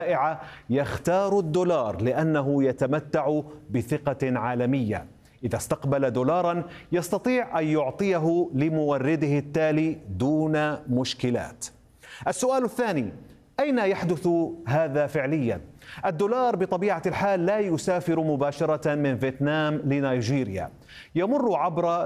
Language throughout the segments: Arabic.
يختار الدولار لأنه يتمتع بثقة عالمية. إذا استقبل دولارا يستطيع أن يعطيه لمورده التالي دون مشكلات. السؤال الثاني: أين يحدث هذا فعليا؟ الدولار بطبيعة الحال لا يسافر مباشرة من فيتنام لنيجيريا، يمر عبر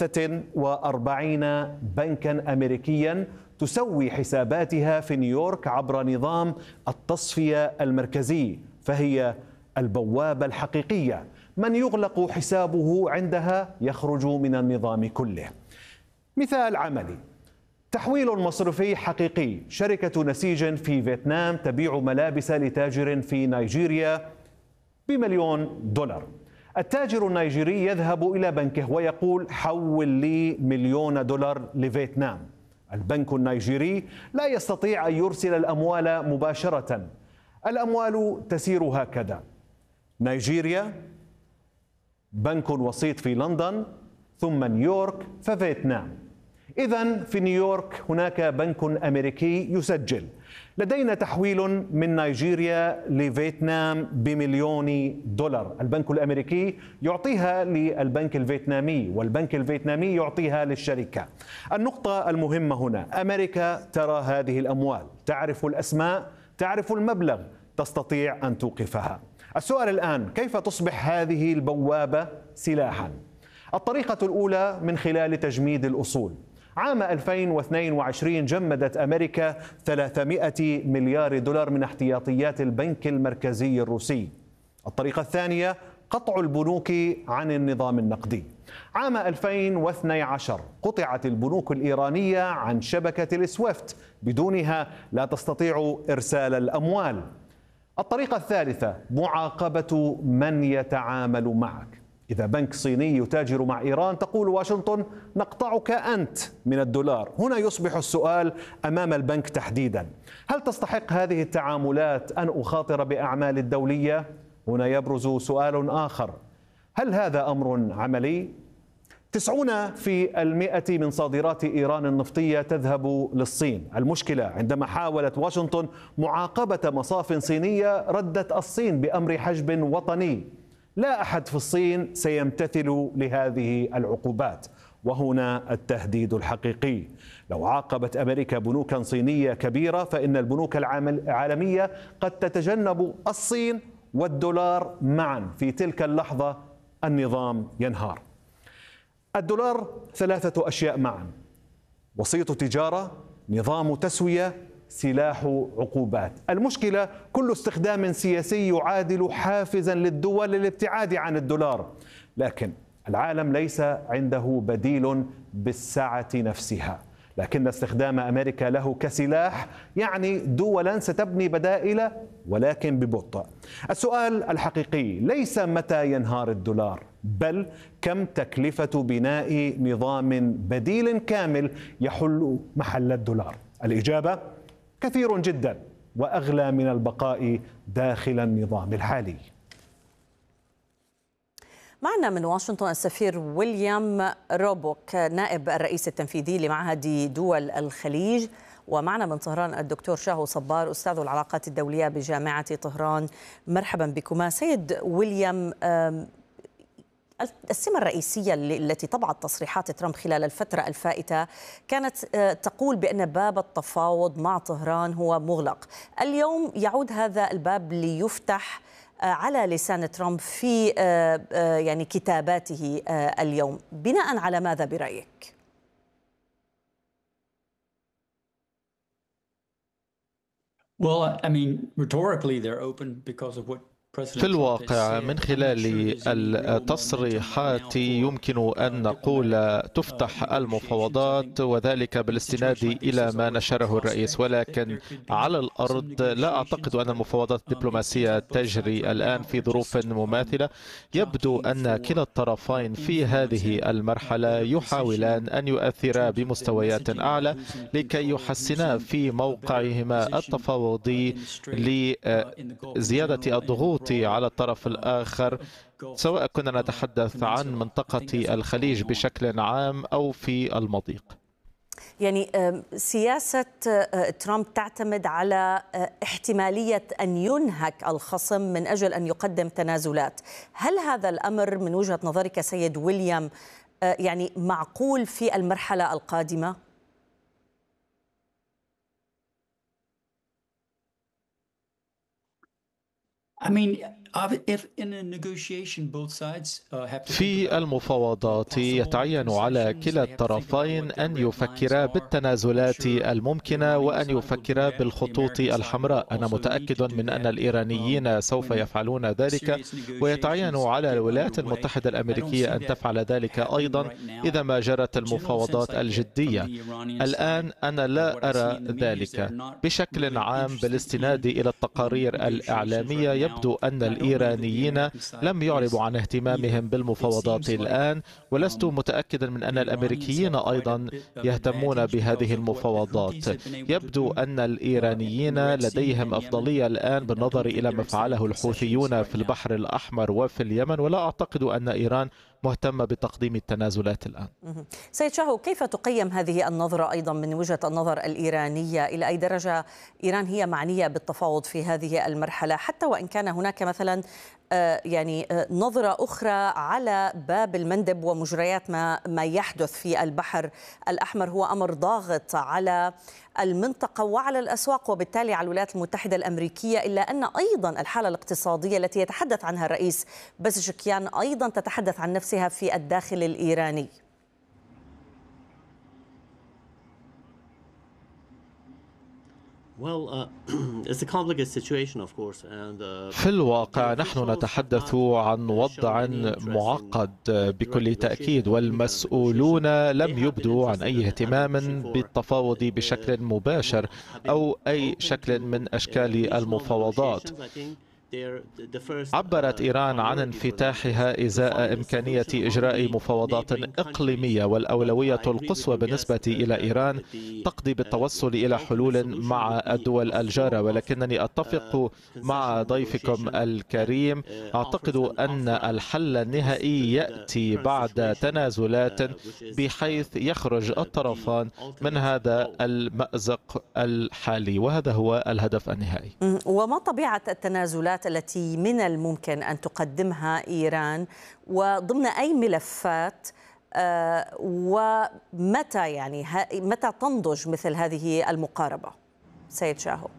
43 بنكا أمريكيا تسوي حساباتها في نيويورك عبر نظام التصفية المركزي، فهي البوابة الحقيقية. من يغلق حسابه عندها يخرج من النظام كله. مثال عملي: تحويل مصرفي حقيقي. شركة نسيج في فيتنام تبيع ملابس لتاجر في نيجيريا ب1,000,000 دولار. التاجر النيجيري يذهب إلى بنكه ويقول: حول لي 1,000,000 دولار لفيتنام. البنك النيجيري لا يستطيع أن يرسل الأموال مباشرة. الأموال تسير هكذا: نيجيريا، بنك وسيط في لندن، ثم نيويورك، ففيتنام. إذن في نيويورك هناك بنك أمريكي يسجل: لدينا تحويل من نيجيريا لفيتنام ب1,000,000 دولار. البنك الأمريكي يعطيها للبنك الفيتنامي، والبنك الفيتنامي يعطيها للشركة. النقطة المهمة هنا: أمريكا ترى هذه الأموال، تعرف الأسماء، تعرف المبلغ، تستطيع أن توقفها. السؤال الآن: كيف تصبح هذه البوابة سلاحا؟ الطريقة الأولى من خلال تجميد الأصول. عام 2022 جمدت أمريكا 300 مليار دولار من احتياطيات البنك المركزي الروسي. الطريقة الثانية: قطع البنوك عن النظام النقدي. عام 2012 قطعت البنوك الإيرانية عن شبكة السويفت، بدونها لا تستطيع إرسال الأموال. الطريقة الثالثة: معاقبة من يتعامل معك. إذا بنك صيني يتاجر مع إيران تقول واشنطن: نقطعك أنت من الدولار. هنا يصبح السؤال أمام البنك تحديدا: هل تستحق هذه التعاملات أن أخاطر بأعمال الدولية؟ هنا يبرز سؤال آخر: هل هذا أمر عملي؟ 90% من صادرات إيران النفطية تذهب للصين. المشكلة عندما حاولت واشنطن معاقبة مصاف صينية ردت الصين بأمر حجب وطني. لا أحد في الصين سيمتثل لهذه العقوبات، وهنا التهديد الحقيقي. لو عاقبت أمريكا بنوكا صينية كبيرة فإن البنوك العالمية قد تتجنب الصين والدولار معا. في تلك اللحظة النظام ينهار. الدولار 3 أشياء معا: وسيط تجارة، نظام تسوية، سلاح عقوبات. المشكلة كل استخدام سياسي يعادل حافزا للدول للابتعاد عن الدولار، لكن العالم ليس عنده بديل بالسعة نفسها. لكن استخدام أمريكا له كسلاح يعني دولا ستبني بدائل، ولكن ببطء. السؤال الحقيقي ليس متى ينهار الدولار، بل كم تكلفة بناء نظام بديل كامل يحل محل الدولار. الإجابة: كثير جدا، وأغلى من البقاء داخل النظام الحالي. معنا من واشنطن السفير ويليام روبوك نائب الرئيس التنفيذي لمعهد دول الخليج، ومعنا من طهران الدكتور شاهو صبار أستاذ العلاقات الدولية بجامعة طهران. مرحبا بكما. سيد ويليام، السمة الرئيسية التي طبعت تصريحات ترامب خلال الفترة الفائتة كانت تقول بأن باب التفاوض مع طهران هو مغلق. اليوم يعود هذا الباب ليفتح على لسان ترامب في يعني كتاباته اليوم. بناء على ماذا برأيك؟ Well, I mean, rhetorically they're open because of what في الواقع من خلال التصريحات يمكن أن نقول تفتح المفاوضات، وذلك بالاستناد إلى ما نشره الرئيس، ولكن على الأرض لا أعتقد أن المفاوضات الدبلوماسية تجري الآن في ظروف مماثلة. يبدو أن كلا الطرفين في هذه المرحلة يحاولان أن يؤثرا بمستويات أعلى لكي يحسنا في موقعهما التفاوضي لزيادة الضغوط على الطرف الآخر، سواء كنا نتحدث عن منطقة الخليج بشكل عام أو في المضيق. يعني سياسة ترامب تعتمد على احتمالية أن ينهك الخصم من أجل أن يقدم تنازلات. هل هذا الأمر من وجهة نظرك سيد ويليام يعني معقول في المرحلة القادمة؟ في المفاوضات يتعين على كلا الطرفين أن يفكرا بالتنازلات الممكنة وأن يفكرا بالخطوط الحمراء. أنا متأكد من أن الإيرانيين سوف يفعلون ذلك، ويتعين على الولايات المتحدة الأمريكية أن تفعل ذلك أيضا إذا ما جرت المفاوضات الجدية. الآن أنا لا أرى ذلك. بشكل عام بالاستناد إلى التقارير الإعلامية يبدو أن الإيرانيين لم يعربوا عن اهتمامهم بالمفاوضات الآن، ولست متأكدا من أن الأمريكيين أيضا يهتمون بهذه المفاوضات. يبدو أن الإيرانيين لديهم أفضلية الآن بالنظر إلى ما فعله الحوثيون في البحر الأحمر وفي اليمن، ولا أعتقد أن إيران مهتمة بتقديم التنازلات الآن. سيد شاهو، كيف تقيم هذه النظرة أيضا من وجهة النظر الإيرانية؟ إلى أي درجة إيران هي معنية بالتفاوض في هذه المرحلة، حتى وإن كان هناك مثلا يعني نظرة أخرى على باب المندب ومجريات ما يحدث في البحر الأحمر هو أمر ضاغط على المنطقة وعلى الأسواق وبالتالي على الولايات المتحدة الأمريكية، إلا أن أيضا الحالة الاقتصادية التي يتحدث عنها الرئيس بزشكيان أيضا تتحدث عن نفسها في الداخل الإيراني. في الواقع نحن نتحدث عن وضع معقد بكل تأكيد، والمسؤولون لم يبدوا عن أي اهتمام بالتفاوض بشكل مباشر أو أي شكل من أشكال المفاوضات. عبرت إيران عن انفتاحها إزاء إمكانية إجراء مفاوضات إقليمية، والأولوية القصوى بالنسبة إلى إيران تقضي بالتوصل إلى حلول مع الدول الجارة. ولكنني أتفق مع ضيفكم الكريم، أعتقد أن الحل النهائي يأتي بعد تنازلات بحيث يخرج الطرفان من هذا المأزق الحالي، وهذا هو الهدف النهائي. وما طبيعة التنازلات التي من الممكن أن تقدمها إيران وضمن أي ملفات، ومتى يعني متى تنضج مثل هذه المقاربة؟ سيد شاهو.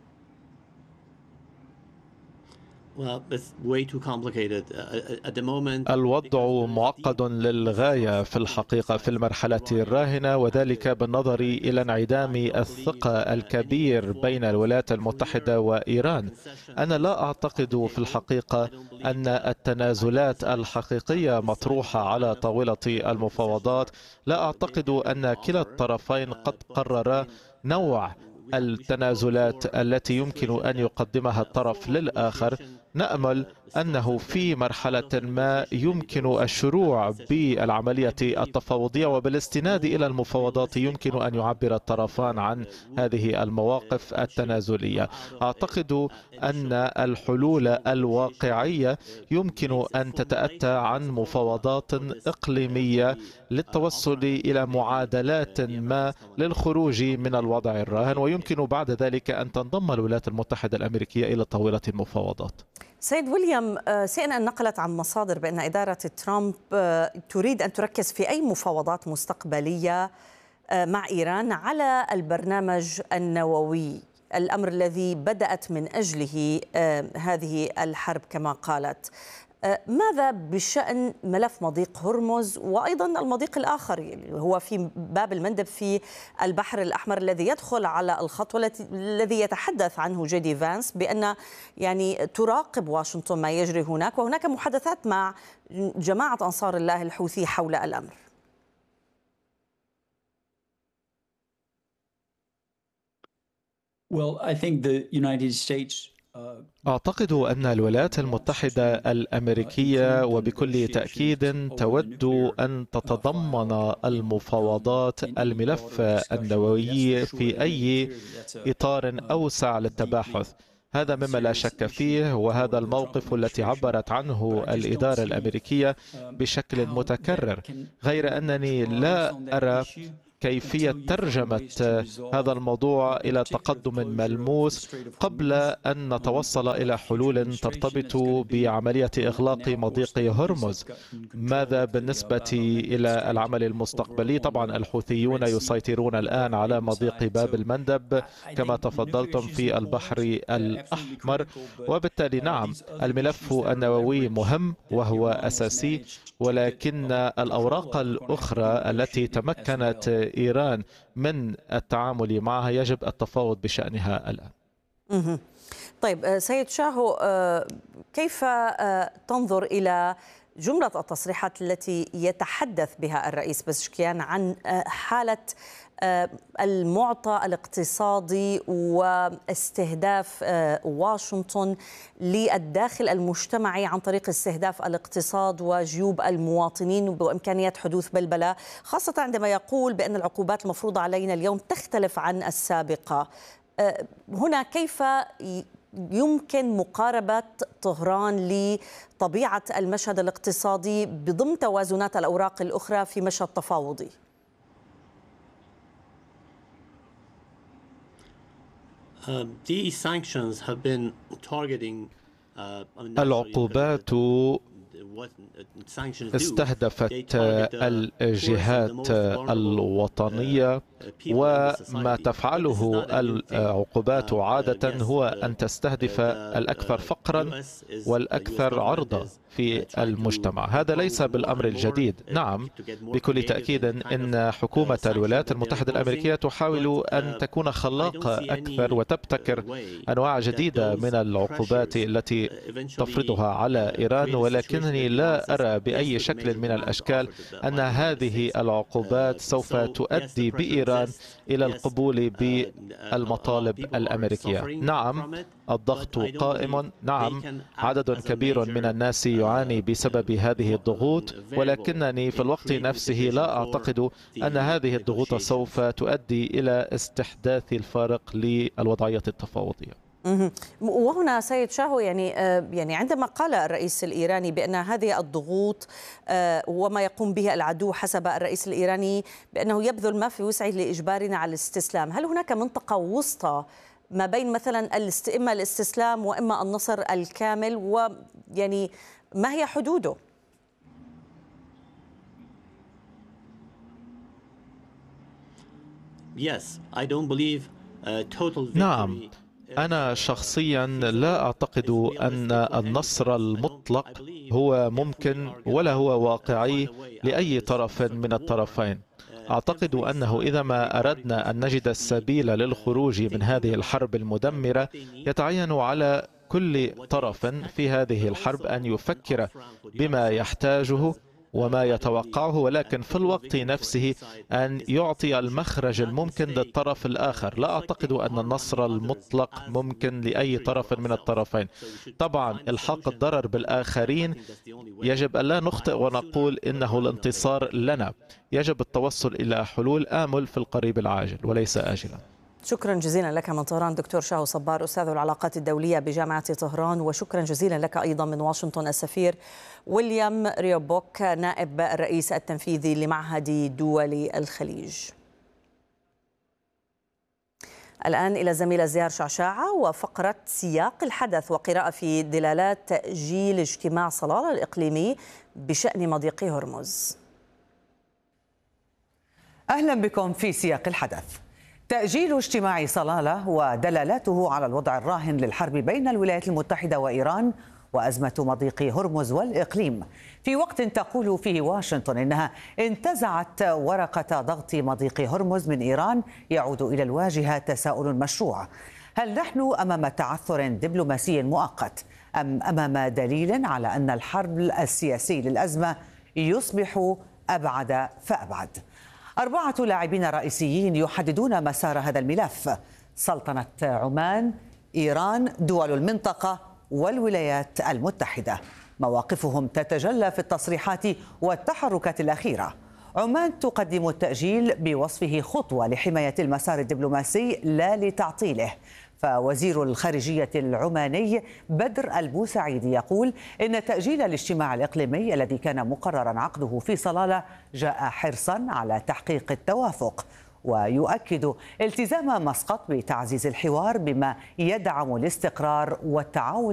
الوضع معقد للغاية في الحقيقة في المرحلة الراهنة، وذلك بالنظر إلى انعدام الثقة الكبير بين الولايات المتحدة وإيران. أنا لا أعتقد في الحقيقة أن التنازلات الحقيقية مطروحة على طاولة المفاوضات. لا أعتقد أن كلا الطرفين قد قرر نوع التنازلات التي يمكن أن يقدمها الطرف للآخر. نأمل أنه في مرحلة ما يمكن الشروع بالعملية التفاوضية، وبالاستناد إلى المفاوضات يمكن أن يعبر الطرفان عن هذه المواقف التنازلية. أعتقد أن الحلول الواقعية يمكن أن تتأتى عن مفاوضات إقليمية للتوصل إلى معادلات ما للخروج من الوضع الراهن، ويمكن بعد ذلك أن تنضم الولايات المتحدة الأمريكية إلى طاولة المفاوضات. سيد ويليام، CNN نقلت عن مصادر بأن إدارة ترامب تريد أن تركز في أي مفاوضات مستقبلية مع إيران على البرنامج النووي، الأمر الذي بدأت من أجله هذه الحرب كما قالت. ماذا بشأن ملف مضيق هرمز وأيضا المضيق الآخر هو في باب المندب في البحر الأحمر الذي يدخل على الخط والذي يتحدث عنه جيدي فانس بأن يعني تراقب واشنطن ما يجري هناك، وهناك محادثات مع جماعة أنصار الله الحوثي حول الأمر؟ أعتقد أن الولايات المتحدة الأمريكية وبكل تأكيد تود أن تتضمن المفاوضات الملف النووي في أي إطار أوسع للتباحث. هذا مما لا شك فيه، وهذا الموقف الذي عبرت عنه الإدارة الأمريكية بشكل متكرر، غير أنني لا أرى كيفية ترجمة هذا الموضوع إلى تقدم ملموس قبل أن نتوصل إلى حلول ترتبط بعملية إغلاق مضيق هرمز. ماذا بالنسبة إلى العمل المستقبلي؟ طبعا الحوثيون يسيطرون الآن على مضيق باب المندب كما تفضلتم في البحر الأحمر، وبالتالي نعم الملف النووي مهم وهو أساسي، ولكن الأوراق الأخرى التي تمكنت إيران من التعامل معها يجب التفاوض بشأنها الآن. طيب سيد شاهو، كيف تنظر إلى جملة التصريحات التي يتحدث بها الرئيس بزشكيان عن حالة المعطى الاقتصادي واستهداف واشنطن للداخل المجتمعي عن طريق استهداف الاقتصاد وجيوب المواطنين وإمكانية حدوث بلبلة، خاصة عندما يقول بأن العقوبات المفروضة علينا اليوم تختلف عن السابقة؟ هنا كيف يمكن مقاربة طهران لطبيعة المشهد الاقتصادي بضمن توازنات الأوراق الأخرى في مشهد تفاوضي؟ العقوبات استهدفت الجهات الوطنية، وما تفعله العقوبات عادة هو أن تستهدف الأكثر فقرا والأكثر عرضة في المجتمع. هذا ليس بالأمر الجديد. نعم بكل تأكيد إن حكومة الولايات المتحدة الأمريكية تحاول أن تكون خلاقة أكثر وتبتكر أنواع جديدة من العقوبات التي تفرضها على إيران، ولكنني لا أرى بأي شكل من الأشكال أن هذه العقوبات سوف تؤدي بإيران إلى القبول بالمطالب الأمريكية. نعم الضغط قائم، نعم عدد كبير من الناس يعاني بسبب هذه الضغوط، ولكنني في الوقت نفسه لا أعتقد أن هذه الضغوط سوف تؤدي إلى استحداث الفارق للوضعية التفاوضية. وهنا سيد شاهو يعني عندما قال الرئيس الإيراني بأن هذه الضغوط وما يقوم به العدو حسب الرئيس الإيراني بأنه يبذل ما في وسعه لإجبارنا على الاستسلام، هل هناك منطقة وسطى ما بين مثلا إما الاستسلام وإما النصر الكامل، ويعني ما هي حدوده؟ نعم أنا شخصيا لا أعتقد أن النصر المطلق هو ممكن ولا هو واقعي لأي طرف من الطرفين. أعتقد أنه إذا ما أردنا أن نجد السبيل للخروج من هذه الحرب المدمرة يتعين على كل طرف في هذه الحرب أن يفكر بما يحتاجه وما يتوقعه، ولكن في الوقت نفسه أن يعطي المخرج الممكن للطرف الآخر. لا أعتقد أن النصر المطلق ممكن لأي طرف من الطرفين. طبعا إلحاق الضرر بالآخرين يجب أن لا نخطئ ونقول إنه الانتصار لنا. يجب التوصل إلى حلول آمل في القريب العاجل وليس آجلا. شكرا جزيلا لك من طهران دكتور شاهو صبار أستاذ العلاقات الدولية بجامعة طهران، وشكرا جزيلا لك أيضا من واشنطن السفير ويليام ريوبوك نائب الرئيس التنفيذي لمعهد دول الخليج. الآن إلى زميلة زيار شعشاعة وفقرة سياق الحدث وقراءة في دلالات تأجيل اجتماع صلالة الإقليمي بشأن مضيق هرمز. أهلا بكم في سياق الحدث. تأجيل اجتماع صلالة ودلالاته على الوضع الراهن للحرب بين الولايات المتحدة وإيران وأزمة مضيق هرمز والإقليم، في وقت تقول فيه واشنطن إنها انتزعت ورقة ضغط مضيق هرمز من إيران، يعود إلى الواجهة تساؤل مشروع: هل نحن أمام تعثر دبلوماسي مؤقت أم أمام دليل على أن الحرب السياسي للأزمة يصبح أبعد فأبعد؟ 4 لاعبين رئيسيين يحددون مسار هذا الملف: سلطنة عمان، إيران، دول المنطقة والولايات المتحدة. مواقفهم تتجلى في التصريحات والتحركات الأخيرة. عمان تقدم التأجيل بوصفه خطوة لحماية المسار الدبلوماسي لا لتعطيله، فوزير الخارجية العماني بدر البوسعيدي يقول إن تأجيل الاجتماع الإقليمي الذي كان مقررا عقده في صلالة جاء حرصا على تحقيق التوافق، ويؤكد التزام مسقط بتعزيز الحوار بما يدعم الاستقرار والتعاون